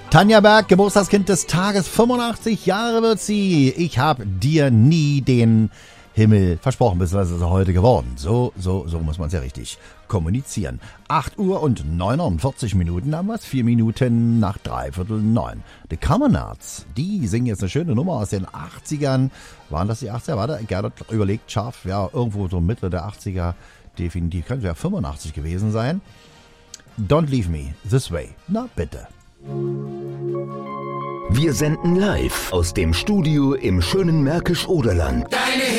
Tanja Berg, Geburtstagskind des Tages, 85 Jahre wird sie. Ich habe dir nie den Himmel versprochen, beziehungsweise ist er heute geworden. So muss man es ja richtig kommunizieren. 8 Uhr und 49 Minuten haben wir es, 4 Minuten nach 8:45. The Common Arts, die singen jetzt eine schöne Nummer aus den 80ern. Waren das die 80er? Warte, Gerdert überlegt scharf, ja, irgendwo so Mitte der 80er, definitiv, könnte ja 85 gewesen sein. Don't Leave Me This Way. Na bitte. Wir senden live aus dem Studio im schönen Märkisch-Oderland. Deine